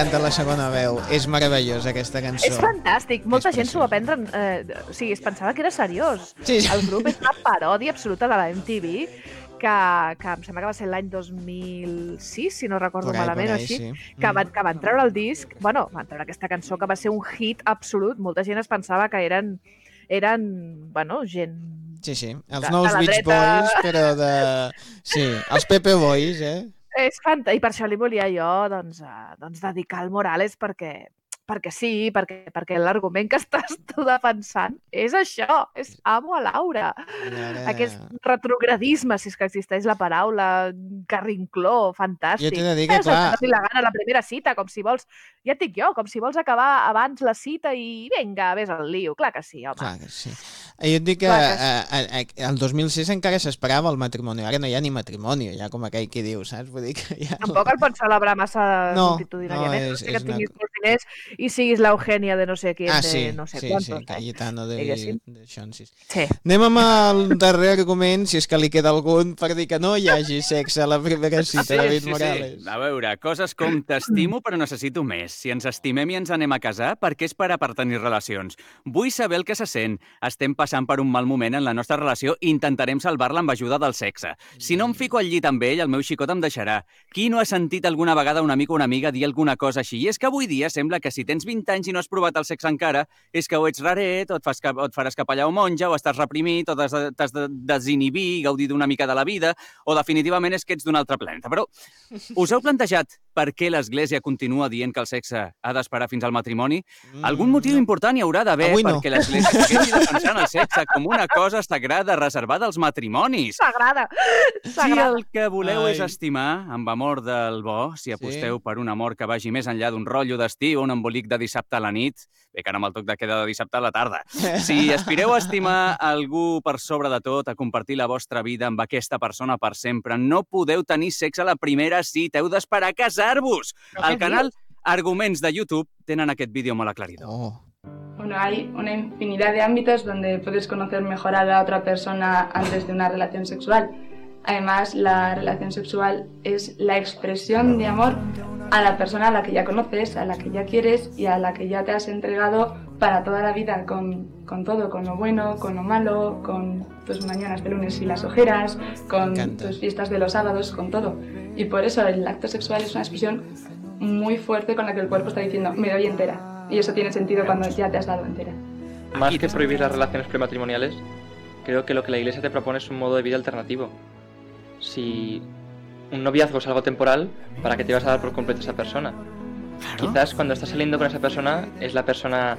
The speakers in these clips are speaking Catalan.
canta la segona veu. És meravellosa aquesta cançó. És fantàstic. Molta gent s'ho va prendre... O sigui, es pensava que era seriós. Sí. El grup és una paròdia absoluta de la MTV, que em sembla que va ser l'any 2006, si no recordo malament o així, sí. que van treure el disc, bueno, van treure aquesta cançó que va ser un hit absolut. Molta gent es pensava que eren bueno, gent... Sí. Els nous Beach Boys, però de... Sí, els Pepe Boys, És fantàstic, i per això li volia jo dedicar al Morales perquè sí, perquè l'argument que estàs tu defensant és això, és amo a Laura. Aquest retrogradisme, si és que existeix la paraula, carrincló, fantàstic. Jo t'he de dir que, clar... la gana a la primera cita, com si vols... Ja et dic jo, com si vols acabar abans la cita i vinga, ves al lío. Clar que sí, home. Clar que sí. Jo et dic que el 2006 encara s'esperava el matrimoni. Ara no hi ha ni matrimoni, ja com aquell qui diu, saps? Vull dir que ja... Tampoc el pots celebrar massa multitudinàriament. No, és que tinguis molts diners i siguis l'Eugènia de no sé qui, de no sé quantos. Sí, Cayetano de Xonsis. Sí. Anem amb el darrer argument, si és que li queda algun, per dir que no hi hagi sexe a la primera cita, David Morales. Sí. A veure, coses com t'estimo però necessito més. Si ens estimem i ens anem a casar, per què esperar per tenir relacions? Vull saber el que se sent. Estem passant per un mal moment en la nostra relació i intentarem salvar-la amb ajuda del sexe. Si no em fico al llit amb ell, el meu xicot em deixarà. Qui no ha sentit alguna vegada un amic o una amiga dir alguna cosa així? I és que avui dia sembla que si tens 20 anys i no has provat el sexe encara, és que o ets raret, o et faràs capellà o monja, o estàs reprimit, o t'has de desinhibir i gaudir d'una mica de la vida, o definitivament és que ets d'un altre planeta. Però us heu plantejat per què l'Església continua dient que el sexe ha d'esperar fins al matrimoni? Algun motiu important hi haurà d'haver perquè l'Església segueixi defensant el sexe com una cosa sagrada reservada als matrimonis. Sagrada! Si el que voleu és estimar, amb amor del bo, si aposteu per un amor que vagi més enllà d'un rotllo d'estiu o un embolic de dissabte a la nit, bé que ara amb el toc de queda de dissabte a la tarda. Si aspireu a estimar algú per sobre de tot, a compartir la vostra vida amb aquesta persona per sempre, no podeu tenir sexe a la primera cita, heu d'esperar a casar-vos. Al canal Arguments de YouTube tenen aquest vídeo molt aclaridor. Bueno, hay una infinidad de ámbitos donde puedes conocer mejor a la otra persona antes de una relación sexual. Además, la relación sexual es la expresión de amor a la persona a la que ya conoces, a la que ya quieres y a la que ya te has entregado para toda la vida, con todo, con lo bueno, con lo malo, con tus mañanas de lunes y las ojeras, con tus fiestas de los sábados, con todo. Y por eso el acto sexual es una expresión muy fuerte con la que el cuerpo está diciendo, me doy entera. Y eso tiene sentido cuando ya te has dado entera. Más que prohibir las relaciones prematrimoniales, creo que lo que la Iglesia te propone es un modo de vida alternativo. Si un noviazgo es algo temporal, ¿para qué te vas a dar por completo a esa persona? Claro. Quizás cuando estás saliendo con esa persona es la persona,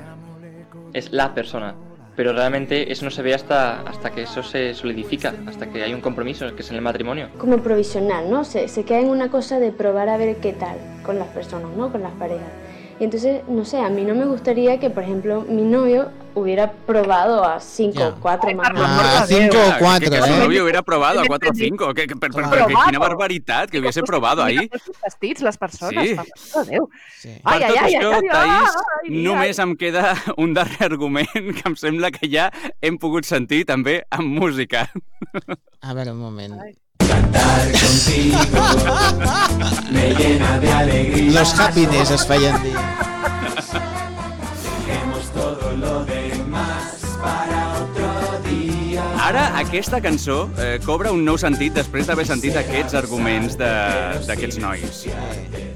pero realmente eso no se ve hasta que eso se solidifica, hasta que hay un compromiso, que es en el matrimonio. Como provisional, ¿no? Se queda en una cosa de probar a ver qué tal con las personas, ¿no? Con las parejas. Y entonces, no sé, a mí no me gustaría que, por ejemplo, mi novio hubiera probado a 5 o 4 más. A 5 o 4, que su novio hubiera probado a 4 o 5. Però quina barbaritat, que hubiese probado ahí. Vestits, les persones. Sí. Per tot això, Thaís, només em queda un darrer argument que em sembla que ja hem pogut sentir també amb música. A veure, un moment. Cantar contigo me llena de alegría. Los happiness es feien dir. Dejemos todo lo demás para otro día. Ara, aquesta cançó cobra un nou sentit després d'haver sentit aquests arguments d'aquests nois.